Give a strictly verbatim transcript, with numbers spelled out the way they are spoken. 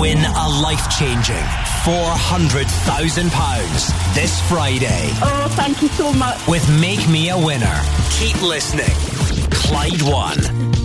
Win a life-changing four hundred thousand pounds this Friday. Oh, thank you so much. With Make Me a Winner. Keep listening. Clyde One.